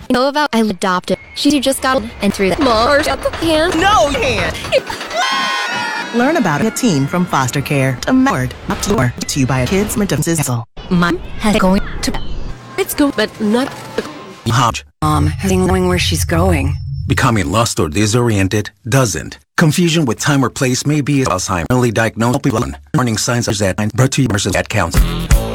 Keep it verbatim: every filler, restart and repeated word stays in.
know about I adopted. She just got and threw that mom or shut the can. No, you can't. Learn about a teen from foster care to Mord, up to door, to you by a kid's redemptions. Mom has going to. It's go, but not. Hodge. Mom has been knowing where she's going. Becoming lost or disoriented doesn't. Confusion with time or place may be Alzheimer's. Early diagnosed people. Warning signs are that brought to you versus at council.